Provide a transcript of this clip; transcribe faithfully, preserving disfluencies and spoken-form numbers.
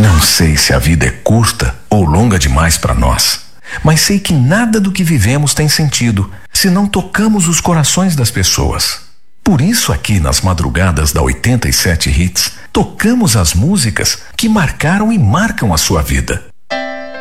Não sei se a vida é curta ou longa demais para nós, mas sei que nada do que vivemos tem sentido se não tocamos os corações das pessoas. Por isso, aqui nas madrugadas da oitenta e sete Hits, tocamos as músicas que marcaram e marcam a sua vida.